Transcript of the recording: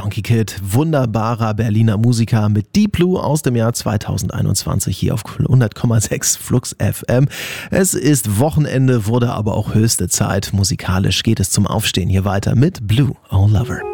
Donkey Kid, wunderbarer Berliner Musiker mit Deep Blue aus dem Jahr 2021 hier auf 100,6 Flux FM. Es ist Wochenende, wurde aber auch höchste Zeit. Musikalisch geht es zum Aufstehen hier weiter mit Blue, Oh Lover.